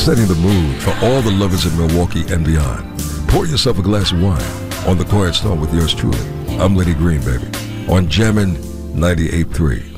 setting the mood for all the lovers in Milwaukee and beyond. Pour yourself a glass of wine on The Quiet Storm with yours truly. I'm Lenny Green, baby, on Jammin' 98.3.